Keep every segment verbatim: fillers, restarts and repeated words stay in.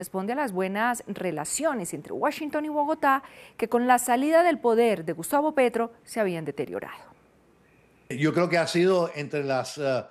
Responde a las buenas relaciones entre Washington y Bogotá, que con la salida del poder de Gustavo Petro se habían deteriorado. Yo creo que ha sido entre las, uh,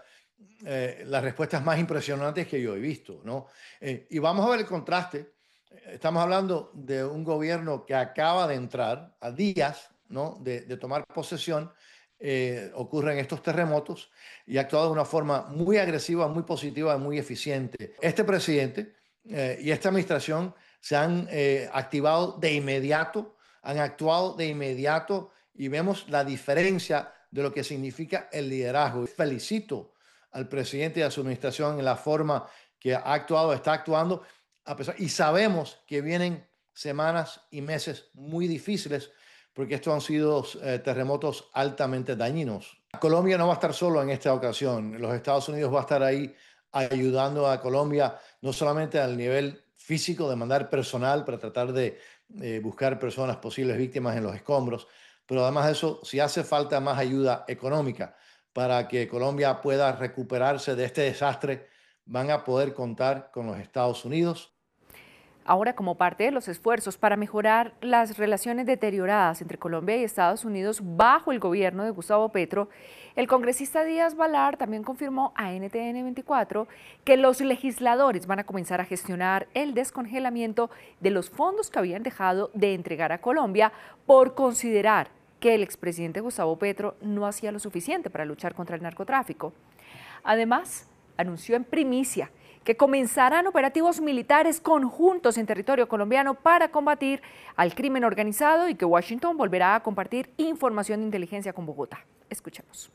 eh, las respuestas más impresionantes que yo he visto, ¿no? Eh, y vamos a ver el contraste. Estamos hablando de un gobierno que acaba de entrar a días, ¿no?, de, de tomar posesión. Eh, ocurren estos terremotos y ha actuado de una forma muy agresiva, muy positiva, muy eficiente. Este presidente eh, y esta administración se han eh, activado de inmediato, han actuado de inmediato y vemos la diferencia de lo que significa el liderazgo. Felicito al presidente y a su administración en la forma que ha actuado, está actuando, a pesar, y sabemos que vienen semanas y meses muy difíciles porque estos han sido eh, terremotos altamente dañinos. Colombia no va a estar solo en esta ocasión. Los Estados Unidos va a estar ahí ayudando a Colombia, no solamente al nivel físico de mandar personal para tratar de eh, buscar personas posibles víctimas en los escombros, pero además de eso, si hace falta más ayuda económica para que Colombia pueda recuperarse de este desastre, van a poder contar con los Estados Unidos. Ahora, como parte de los esfuerzos para mejorar las relaciones deterioradas entre Colombia y Estados Unidos bajo el gobierno de Gustavo Petro, el congresista Díaz Balar también confirmó a N T N veinticuatro que los legisladores van a comenzar a gestionar el descongelamiento de los fondos que habían dejado de entregar a Colombia por considerar que el expresidente Gustavo Petro no hacía lo suficiente para luchar contra el narcotráfico. Además, anunció en primicia que comenzarán operativos militares conjuntos en territorio colombiano para combatir al crimen organizado y que Washington volverá a compartir información de inteligencia con Bogotá. Escuchemos.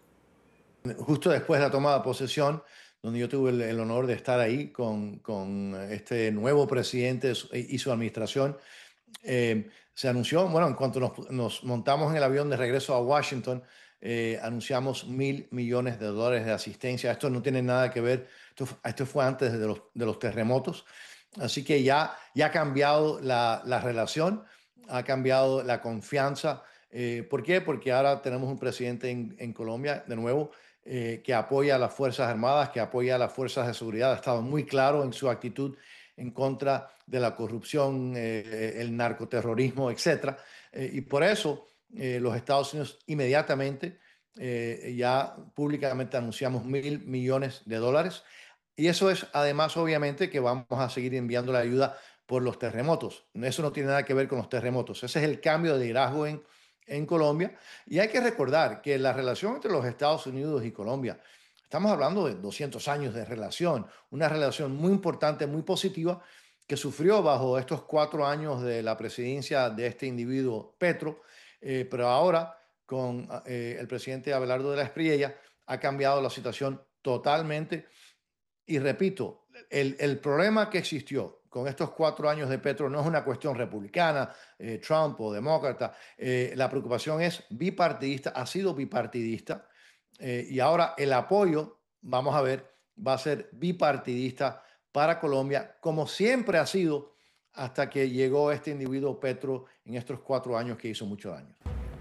Justo después de la toma de posesión, donde yo tuve el, el honor de estar ahí con, con este nuevo presidente y su administración, eh, se anunció, bueno, en cuanto nos, nos montamos en el avión de regreso a Washington, eh, anunciamos mil millones de dólares de asistencia. Esto no tiene nada que ver, esto, esto fue antes de los, de los terremotos, así que ya, ya ha cambiado la, la relación, ha cambiado la confianza. Eh, ¿Por qué? Porque ahora tenemos un presidente en, en Colombia, de nuevo, eh, que apoya a las Fuerzas Armadas, que apoya a las Fuerzas de Seguridad. Ha estado muy claro en su actitud en contra de la corrupción, eh, el narcoterrorismo, etcétera. Eh, y por eso eh, los Estados Unidos inmediatamente, eh, ya públicamente anunciamos mil millones de dólares. Y eso es además, obviamente, que vamos a seguir enviando la ayuda por los terremotos. Eso no tiene nada que ver con los terremotos. Ese es el cambio de liderazgo en, en Colombia. Y hay que recordar que la relación entre los Estados Unidos y Colombia, estamos hablando de doscientos años de relación, una relación muy importante, muy positiva, que sufrió bajo estos cuatro años de la presidencia de este individuo Petro, eh, pero ahora con eh, el presidente Abelardo de la Espriella ha cambiado la situación totalmente. Y repito, el, el problema que existió con estos cuatro años de Petro no es una cuestión republicana, eh, Trump o demócrata. Eh, la preocupación es bipartidista, ha sido bipartidista. Eh, y ahora el apoyo, vamos a ver, va a ser bipartidista para Colombia, como siempre ha sido hasta que llegó este individuo Petro en estos cuatro años que hizo mucho daño.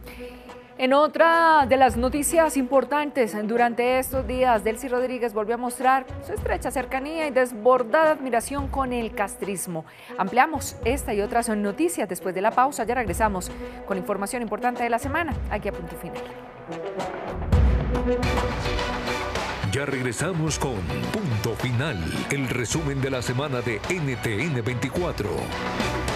En otra de las noticias importantes durante estos días, Delcy Rodríguez volvió a mostrar su estrecha cercanía y desbordada admiración con el castrismo. Ampliamos esta y otras noticias después de la pausa. Ya regresamos con información importante de la semana, aquí a Punto Final. Ya regresamos con Punto Final, el resumen de la semana de N T N veinticuatro.